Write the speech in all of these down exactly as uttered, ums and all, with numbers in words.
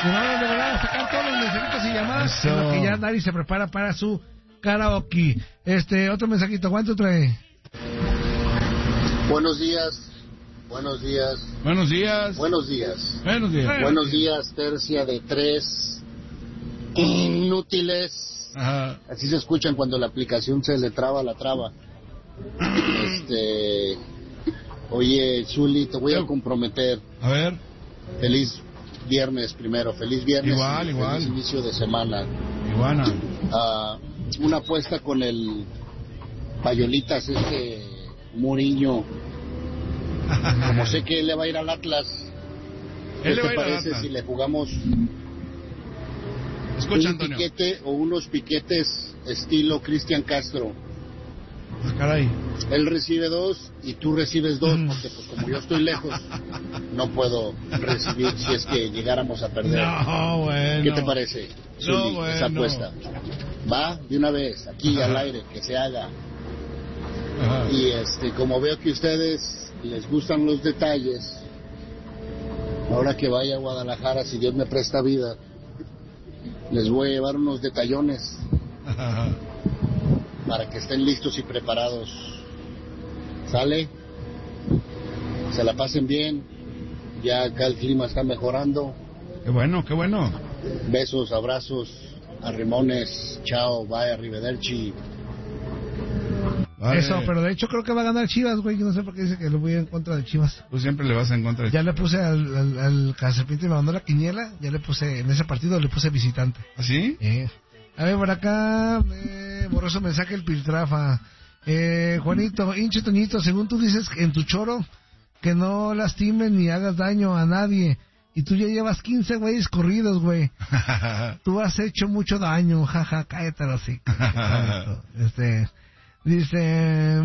Y vamos de verdad a sacar todos los mensajitos y llamadas. En lo que ya Dari se prepara para su karaoke. Este, otro mensajito, ¿cuánto trae? Buenos días. Buenos días. Buenos días. Buenos días. Buenos días. Buenos días, tercia de tres inútiles. Ajá. Así se escuchan cuando la aplicación se le traba la traba. Este, oye, Zuli, te voy a comprometer. A ver. Feliz viernes primero, feliz viernes. Igual, y igual. Feliz inicio de semana. Iguana. Uh, una apuesta con el Payolitas, este Muriño. Como sé que él le va a ir al Atlas, ¿qué te parece si le jugamos Escucha, un Antonio. piquete o unos piquetes estilo Cristian Castro? Ah, caray. Él recibe dos y tú recibes dos, porque pues como yo estoy lejos, no puedo recibir si es que llegáramos a perder. No, bueno. ¿Qué te parece, Zuli, No, bueno. esa apuesta? Va, de una vez, aquí Ajá. al aire, que se haga. Ajá. Y este, como veo que ustedes les gustan los detalles, ahora que vaya a Guadalajara, si Dios me presta vida, les voy a llevar unos detallones Ajá. para que estén listos y preparados. ¿Sale? Se la pasen bien. Ya acá el clima está mejorando. Qué bueno, qué bueno. Besos, abrazos, arrimones. Chao, bye, arrivederci. Vale. Eso, pero de hecho creo que va a ganar Chivas, güey. No sé por qué dice que lo voy en contra de Chivas. Tú siempre le vas en contra de Ya le puse al, al, al Caserpinto y me mandó la quiniela. Ya le puse, en ese partido le puse visitante. ¿Así? Eh. A ver, por acá, eh, borroso mensaje el Piltrafa. Eh, Juanito, hinche Toñito, según tú dices en tu choro, que no lastimes ni hagas daño a nadie. Y tú ya llevas quince güeyes corridos, güey. Tú has hecho mucho daño, jaja, cállate así. Este, dice,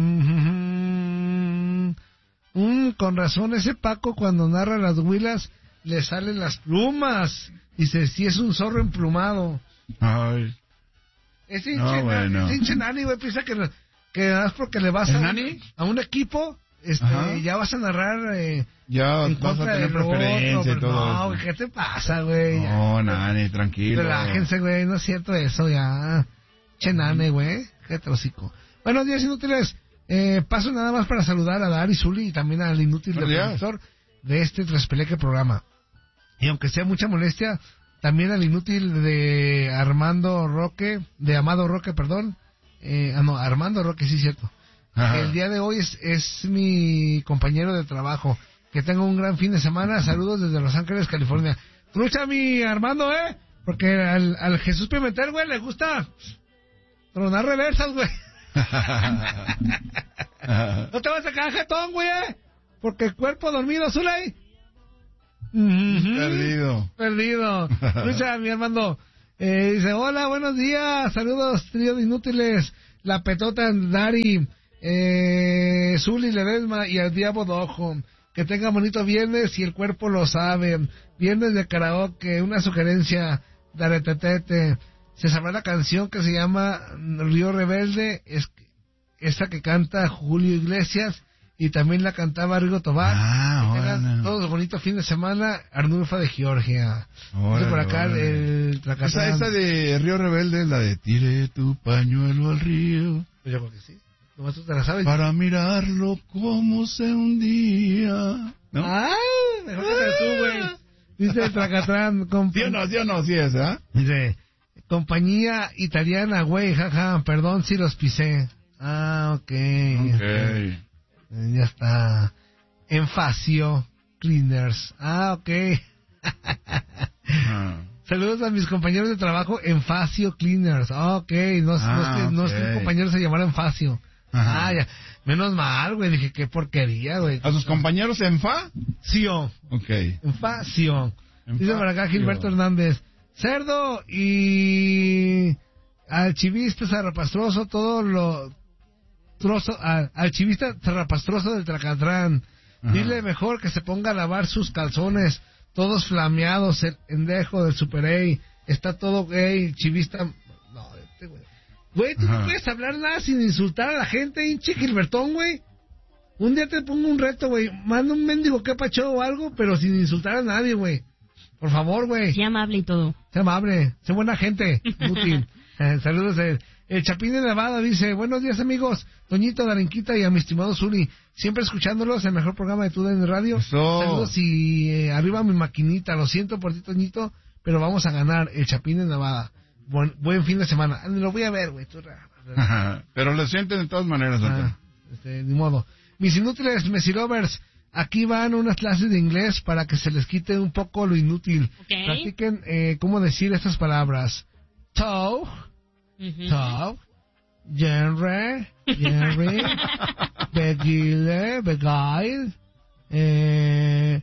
mm, mm, con razón ese Paco cuando narra las huilas le salen las plumas. Dice, si es un zorro emplumado. Ay. Ese No, hinche, bueno. ese hinche nani, güey, piensa que, que es porque le vas ¿El a, nani? a un equipo, este, Ajá. ya vas a narrar eh, Ya en vas a contra tener del otro, preferencia y pero todo no, eso. güey, ¿qué te pasa, güey? No, nani, tranquilo. Relájense, güey, no es cierto eso, ya. Che nane, güey, qué trocico. Buenos días, inútiles. Eh, paso nada más para saludar a Dari Zuli y también al inútil del productor de este Traspeleque programa. Y aunque sea mucha molestia, también al inútil de Armando Roque, de Amado Roque, perdón. Eh, ah, no, Armando Roque, sí, cierto. Ajá. El día de hoy es, es mi compañero de trabajo. Que tenga un gran fin de semana. Saludos desde Los Ángeles, California. Trucha mi Armando, ¿eh? Porque al, al Jesús Pimentel, güey, le gusta tronar reversas, güey. No te vas a caer jetón, güey, ¿eh? Porque el cuerpo dormido, Zulay. Perdido. Perdido. Escucha, mi hermano. Eh, dice, hola, buenos días. Saludos, trío de inútiles. La petota Dari, eh, Zuli Ledesma y al Diablo Dojo. Que tenga bonito viernes y el cuerpo lo sabe. Viernes de karaoke. Una sugerencia. Daretetete. Se sabrá la canción que se llama Río Rebelde. Es esa que canta Julio Iglesias. Y también la cantaba Rigo Tobar. Ah, que tengan órale. todos bonito fin de semana. Arnulfa de Georgia. Órale, Dice por acá órale. el Tracazán. Esa, esa de Río Rebelde, la de tire tu pañuelo al río. Pues yo creo que sí. Nomás tú te la sabes. Para mirarlo como se hundía. ¿No? ¡Ah! Mejor que tú, güey. Dice el Tracatrán. Compa- ¿Sí o no? ¿Sí o no? ¿Sí es, ah? Dice, compañía italiana, güey, jaja, perdón si los pisé. Ah, ok. Ok. Eh, Ya está. Enfacio Cleaners. Ah, ok. Ah. Saludos a mis compañeros de trabajo Enfacio Cleaners. Ah, ok. No, Ah, no, es que, no es que ok. un compañero se llamara Enfacio. Ajá. Ah, ya. Menos mal, güey. Dije, qué porquería, güey. ¿A sus compañeros en fa? Sion. Ok. Enfacio. Dice Enfacio. por acá Gilberto Hernández. Cerdo y al chivista zarrapastroso todo lo trozo al, al chivista zarrapastroso del Tracatrán. Ajá. Dile mejor que se ponga a lavar sus calzones todos flameados, el endejo del Super A. Está todo gay, chivista. No, este güey. Güey, tú Ajá. no puedes hablar nada sin insultar a la gente, hinche Gilbertón, güey. Un día te pongo un reto, güey. Manda un mendigo que pacho o algo, pero sin insultar a nadie, güey. Por favor, güey. Sea amable y todo. Sea amable, sea buena gente. Útil. Eh, saludos. Eh. El Chapín de Nevada dice, buenos días amigos, Toñito, Darinquita y a mi estimado Zuli, siempre escuchándolos, el mejor programa de Tuda en radio. Eso. Saludos y eh, arriba mi maquinita, lo siento por ti Toñito, pero vamos a ganar el Chapín de Nevada. Buen, buen fin de semana. Lo voy a ver, güey. Pero lo sienten de todas maneras, ah, este, ni modo. Mis inútiles Mesilovers, aquí van unas clases de inglés para que se les quite un poco lo inútil. Okay. Practiquen eh, cómo decir estas palabras. Toe. Uh-huh. Top, genre, genre, begile, beguile, eh,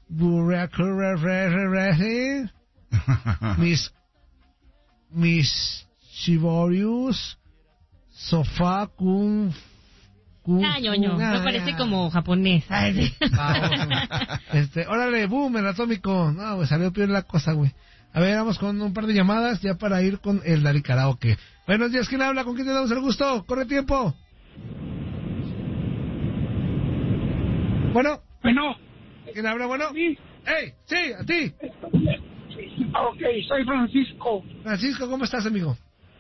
burecurre, mis, mis chivorius, sofá, cum, cum, Ah, ñoño, me parece como japonés. Ay, sí. Este, órale, boom, el atómico. No, güey, salió peor la cosa, güey. A ver, vamos con un par de llamadas ya para ir con el Dari Karaoke. Buenos días, ¿quién habla? ¿Con quién te damos el gusto? ¡Corre tiempo! Bueno. Bueno. ¿Quién habla? Bueno. ¿Sí? ¡Ey! ¡Sí! ¡A ti! Ok, soy Francisco. Francisco, ¿cómo estás, amigo?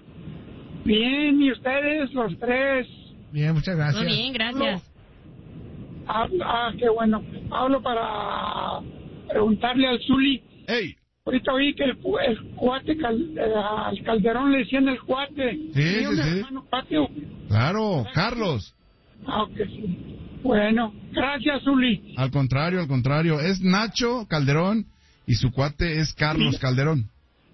Bien, ¿y ustedes, los tres? Bien, muchas gracias. Muy bien, gracias. Ah, ah, qué bueno. Hablo para preguntarle al Zuli. ¡Ey! Ahorita oí que el, el cuate, cal, eh, al Calderón le decían el cuate. Sí, sí, un sí. hermano patio? Claro, Carlos. Ah, ok, sí. Bueno, gracias, Zuli. Al contrario, al contrario. Es Nacho Calderón y su cuate es Carlos Calderón.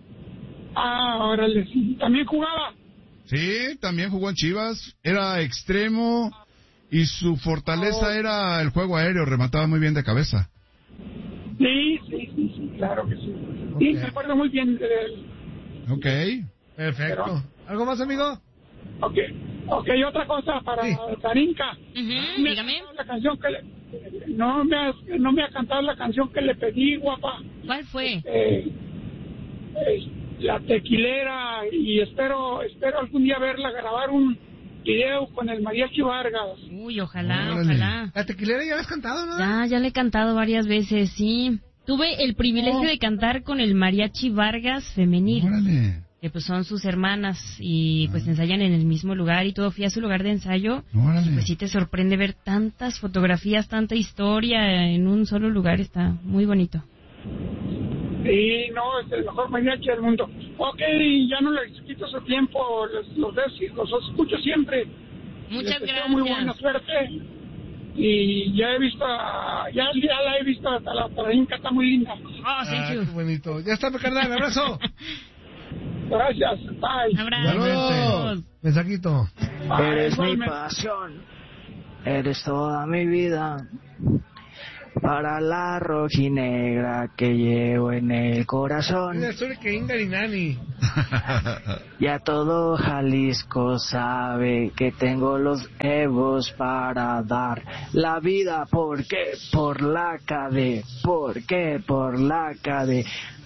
Ah, órale, sí. ¿También jugaba? Sí, también jugó en Chivas. Era extremo y su fortaleza Oh. era el juego aéreo. Remataba muy bien de cabeza. Sí, sí, sí, sí, claro que sí. Okay. Sí, me acuerdo muy bien de él. Ok. Perfecto. Pero- ¿Algo más, amigo? Ok, ok, otra cosa para Sí. Tarinka. Ujú, Me ha dígame. cantado la canción que le, no me ha, no me ha cantado la canción que le pedí, guapa. ¿Cuál fue? Eh, eh, la tequilera, y espero espero algún día verla grabar un video con el Mariachi Vargas. Uy, ojalá, Órale. ojalá. La tequilera ya la has cantado, ¿no? Ya, ya le he cantado varias veces, sí. Tuve el privilegio de cantar con el Mariachi Vargas femenil, Órale. que pues son sus hermanas y pues ensayan en el mismo lugar y todo. Fui a su lugar de ensayo. Órale. Pues sí te sorprende ver tantas fotografías, tanta historia en un solo lugar. Está muy bonito. Sí, no, es el mejor mariachi del mundo. Ok, ya no les quito su tiempo, los, los, des- los escucho siempre. Muchas Les deseo gracias. muy buena suerte. Y ya he visto, a- ya, ya la he visto, hasta la Tarinka está muy linda. Oh, Ah, thank you. qué bonito. Ya está, mi carnal. Abrazo. Gracias, bye. Abrazos. Igualmente. Mensajito. Bye, Eres mi igualmente. pasión, eres toda mi vida, para la rojinegra que llevo en el corazón. Mira, soy que Inga y Nani. Ya todo Jalisco sabe que tengo los evos para dar la vida. ¿Por qué? Por la Cade. ¿Por qué? Por la Cade.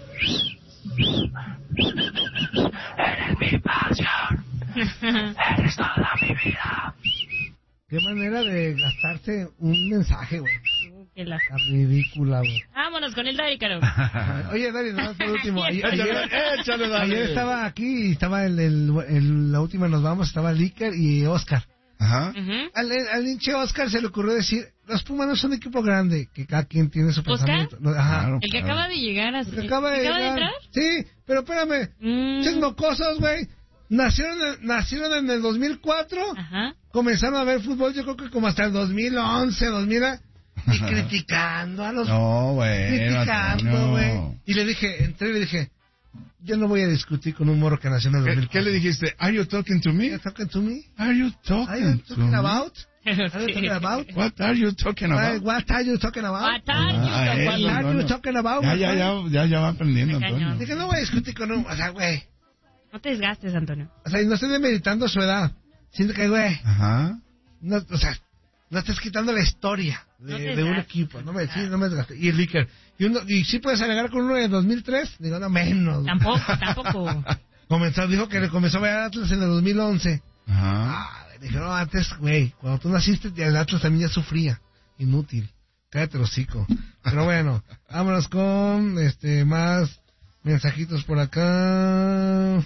Eres mi pasión, eres toda mi vida. Qué manera de gastarse un mensaje, güey. Qué la- Está ridícula, güey. Vámonos con el Dari Caro. Oye, Dani, nada más por último. Ayer, ayer, Échale, dale. ayer estaba aquí y estaba el, el, el- la última nos vamos, estaba Licker y Oscar. Ajá. Ujú. Al, al hinche Oscar se le ocurrió decir, los Pumas no son un equipo grande, que cada quien tiene su ¿Oscar? pensamiento. No, ajá. Claro, El que claro. acaba de llegar a... El que acaba de, ¿que acaba de llegar. entrar? Sí, pero espérame. Mm. Ches mocosos, güey. Nacieron, en- nacieron en el dos mil cuatro. Ajá. Comenzaron a ver fútbol, yo creo que como hasta el dos mil once, dos mil. Y criticando a los... No, bueno, criticando, Antonio. güey. Y le dije, entré y le dije, yo no voy a discutir con un morro que nació en el dos mil ¿Qué, cuatro. qué le dijiste? ¿Are you talking to me? ¿Are you talking to me? ¿Are you Are talking you to talking me? about? Are you Sí. talking about? What are you talking What, about? what are you talking about? What are you Ah, talking eso, What are about? you Antonio. talking about? Ya, ya, ya, ya, ya va aprendiendo, Qué Antonio. cañón. Dije, no voy a discutir con un... O sea, güey. No te desgastes, Antonio. O sea, y no estoy demeritando su edad. Siento que, güey, Ajá. no, o sea, no estás quitando la historia de, No te de un desgastes. equipo. No me, sí, no me desgasté. Y el Licker. Y, uno, y sí puedes alegar con uno de dos mil tres. Digo, no menos. Tampoco, tampoco. Comenzó, dijo que le comenzó a ver a Atlas en el dos mil once. Ajá. Ah, dije, no, antes, güey, cuando tú naciste, el Atlas también ya sufría. Inútil. Cállate el hocico. Pero bueno, vámonos con este más mensajitos por acá.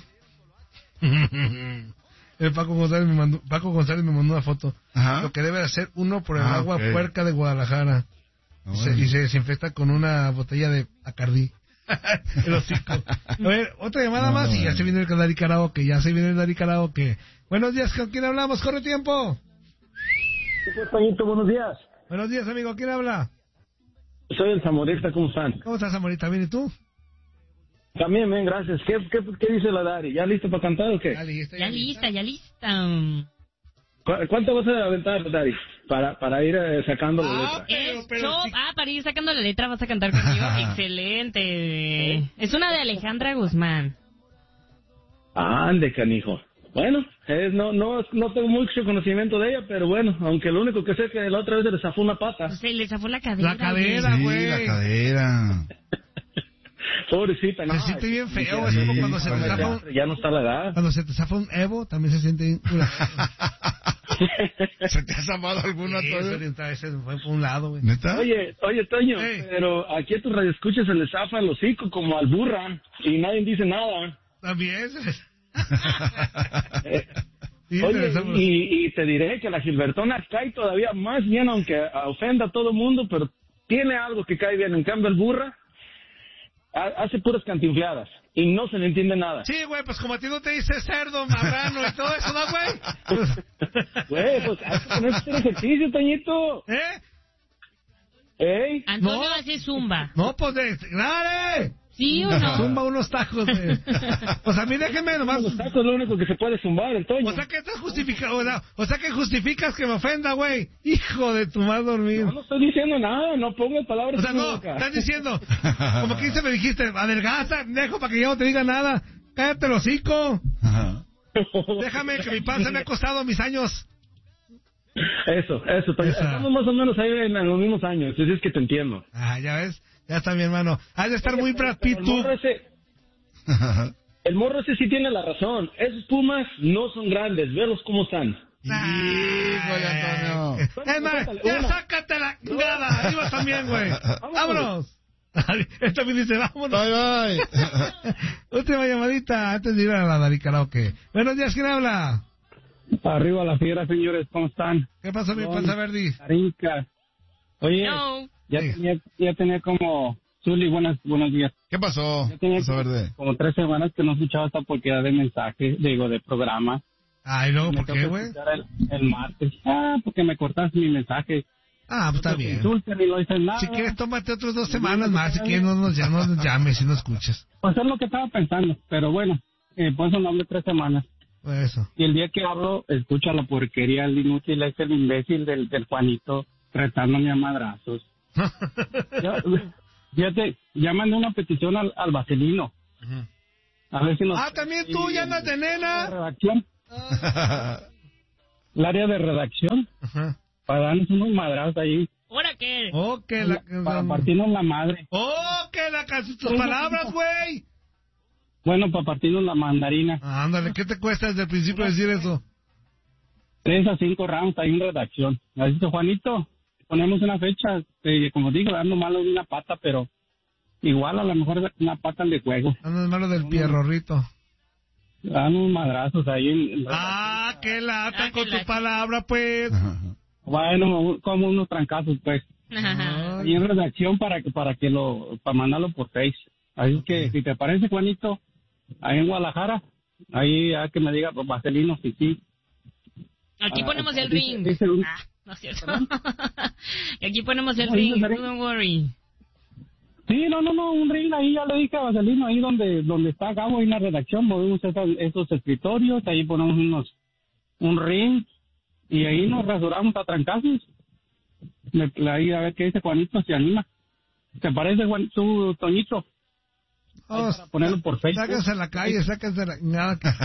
El Paco González me mandó, Paco González me mandó una foto. Ajá. Lo que debe hacer uno por el ah, agua okay. puerca de Guadalajara. Oh, y, se, y se desinfecta con una botella de Acardí. El hocico. A ver, otra llamada no, más y ya se viene el Dari Karaoke, ya se viene el Dari Karaoke. Buenos días, ¿con quién hablamos? ¡Corre tiempo! Pañito, buenos días. Buenos días, amigo, ¿quién habla? Soy el Zamorista, ¿cómo están? ¿Cómo estás, Zamorista? ¿Bien y tú? También, bien, gracias. ¿Qué, qué, qué dice la Dari? ¿Ya listo para cantar o qué? Ya lista, ya, ya lista, ya lista. ¿Cu- ¿Cuánto vas a aventar, Dari? Para, para ir eh, sacando la ah, letra. Pero, pero, sí. Ah, para ir sacando la letra vas a cantar conmigo. Excelente. ¿Eh? Es una de Alejandra Guzmán. Ande, canijo. Bueno, es, no, no, no tengo mucho conocimiento de ella, pero bueno, aunque lo único que sé es que la otra vez se le zafó una pata. Se le zafó la cadera. La cadera, güey. Sí, la cadera. Pobrecita, no. Se siente bien feo, es como cuando se te zafa un... Ya no está la edad. Cuando se te zafa un Evo, también se siente bien... ¿Se te ha zafado alguna? Sí, todavía? Ese fue por un lado, güey. ¿Neta? Oye, oye, Toño, hey. pero aquí a tus radioescuchas se les zafa el hocico como al burra y nadie dice nada. También se les... Sí, oye, y, y te diré que la Gilbertona cae todavía más bien, aunque ofenda a todo mundo, pero tiene algo que cae bien. En cambio, el burra hace puras cantinfladas y no se le entiende nada. Sí, güey, pues como a ti no te dice cerdo, marrano y todo eso, ¿no, güey? Güey, pues hay que ponerse a hacer ejercicio, Toñito. ¿Eh? ¿Eh? Antonio no. hace zumba. No, pues, de... ¡Dale! ¿Sí o no? Zumba unos tacos, güey. Pues a mí déjenme nomás... Los tacos es lo único que se puede zumbar, el Toño. O sea que estás justificando, o sea, o sea que justificas que me ofenda, güey. Hijo de tu mal dormido. No, no estoy diciendo nada, no pongas palabras o sea, en mi no, boca. Estás diciendo, como quince me dijiste, adelgaza, dejo para que yo no te diga nada. Cállate el hocico. Ajá. Déjame que mi panza me ha costado mis años. Eso, eso, Toño. Estamos más o menos ahí en, en los mismos años, así es que te entiendo. Ah, ya ves. Ya está mi hermano. Has de estar Oye, muy Brad Pitt, tú. El morro ese sí tiene la razón. Esos Pumas no son grandes. Velos cómo están. Sí, güey, Antonio. Es más, ya sácate la chingada. Ahí vas también, güey. Vámonos. Él también dice, vámonos. Bye, bye. Última llamadita antes de ir a la Dari Karaoke. Buenos días, ¿quién habla? Arriba la fiera, señores. ¿Cómo están? ¿Qué pasó, mi panza verde? Arica. Oye. No. Ya sí. tenía, ya tenía como... Zuli, buenas, buenos días. ¿Qué pasó? Ya tenía como, como tres semanas que no escuchaba esta porquería de mensaje, digo, de programa. Ay, no, ¿por qué, güey? El, el martes. Ah, porque me cortaste mi mensaje. Ah, pues está bien. Insulten y no dicen nada. Si quieres, tómate otras dos semanas más. Si quieres, no nos, ya no nos llames si no escuchas. Pues es lo que estaba pensando, pero bueno, eh, por eso no hablé tres semanas. Pues eso. Y el día que hablo, escucha la porquería, el inútil, es el imbécil del, del Juanito retándome a madrazos. ya, fíjate, ya mandé una petición al, al Vaselino. Uh-huh. A ver si nos... Ah, también tú ya andas de nena. Redacción. Uh-huh. El área de redacción. Uh-huh. Para darnos unos madrazos ahí. ¿Ahora qué? Oh, que la... Para partirnos la madre. Oh, que la... Tus palabras, güey. Bueno, para partirnos la mandarina. Ah, ándale, ¿qué te cuesta desde el principio decir eso? Tres a cinco rounds ahí en redacción. Así que, Juanito, ponemos una fecha, eh, como digo, dando malo de una pata, pero igual a lo mejor una pata de juego. Dando malo del pierrorrito. Dan unos madrazos ahí. En, en ah, qué lata ah, con tu palabra, pues. Bueno, como unos trancazos, pues. Ajá. Ahí en redacción para que, para que lo, para mandarlo por Face. Así okay. Que, si te parece, Juanito, ahí en Guadalajara, ahí a que me diga, pues, Vaselino, sí, sí. Aquí ah, ponemos el dice, ring. Dice un... Ah, no es cierto. Aquí ponemos el no, ring, don't worry. Sí, no, no, no, un ring ahí, ya le dije a Vaselino, ahí donde donde está Gabo, ahí en la redacción, movemos esos, esos escritorios, ahí ponemos unos, un ring, y ahí nos rasuramos a trancazos. Ahí a ver qué dice Juanito, si anima. ¿Te parece, Juan, tú, Toñito? Oh, para ponerlo por Facebook. Sáquense a la calle, sáquense a la... Nada que...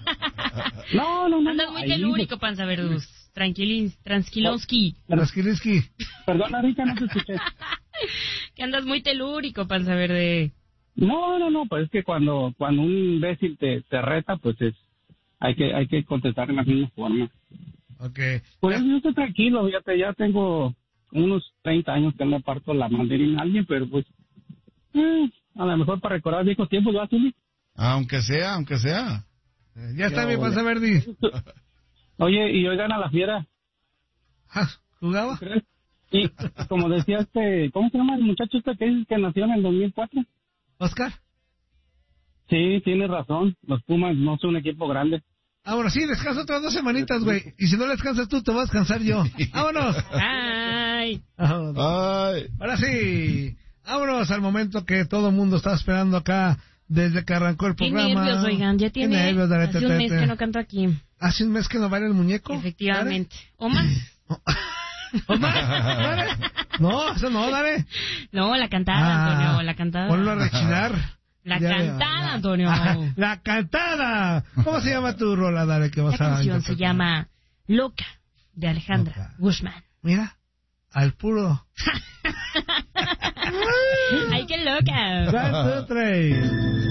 no, no, no. Andas muy telúrico, Panza Verduz. Tranquilín, tranquilonski. Tranquilinsky. Perdona, Rita, no te escuché. Que andas muy telúrico, Panza Verde. No, no, no, pues es que cuando cuando un imbécil te, te reta, pues es hay que hay que contestar de la misma forma. Okay. Pues yo estoy tranquilo, ya, te, ya tengo unos treinta años que no parto la mandarina a alguien, pero pues, eh, a lo mejor para recordar viejos tiempos, ¿va, Zuli? Aunque sea, aunque sea. Eh, ya está, mi pasa Verdi. Oye, y oigan a la fiera. Ah, ¿jugaba? Y como decía este, ¿cómo se llama el muchacho este que dice que nació en el dos mil cuatro? ¿Oscar? Sí, tienes razón. Los Pumas no son un equipo grande. Vámonos, sí, descansa otras dos semanitas, güey. Y si no descansas tú, te vas a descansar yo. ¡Vámonos! ¡Ay! Vámonos. Ay. Ahora sí, vámonos al momento que todo el mundo está esperando acá desde que arrancó el Qué programa. nervios, oigan, ya tiene Qué nervios, dale, hace te, un te, mes te. que no canto aquí. ¿Hace un mes que no baila el muñeco? Efectivamente. ¿O más? ¿O más? ¿Dale? No, eso no, dale. No, la cantada, Ah, Antonio, la cantada. Ponlo a rechinar. La Ya, cantada, ya. Antonio. Ah, la cantada. ¿Cómo se llama tu rola, dale, que vas La a canción se interpretar? llama Loca, de Alejandra Loca. Guzmán. Mira, al puro. ¡Ay, qué loca! One, two, three.